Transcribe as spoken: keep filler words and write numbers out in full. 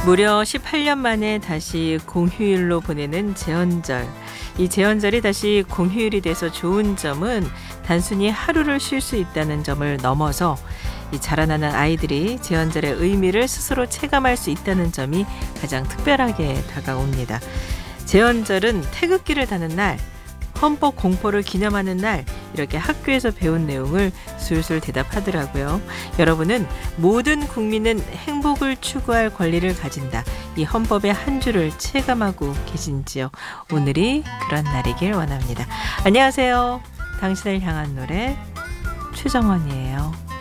무려 십팔 년 만에 다시 공휴일로 보내는 제헌절. 이 제헌절이 다시 공휴일이 돼서 좋은 점은 단순히 하루를 쉴 수 있다는 점을 넘어서 이 자라나는 아이들이 제헌절의 의미를 스스로 체감할 수 있다는 점이 가장 특별하게 다가옵니다. 제헌절은 태극기를 다는 날, 헌법 공포를 기념하는 날, 이렇게 학교에서 배운 내용을 술술 대답하더라고요. 여러분은 모든 국민은 행복을 추구할 권리를 가진다. 이 헌법의 한 줄을 체감하고 계신지요? 오늘이 그런 날이길 원합니다. 안녕하세요. 당신을 향한 노래 최정원이에요.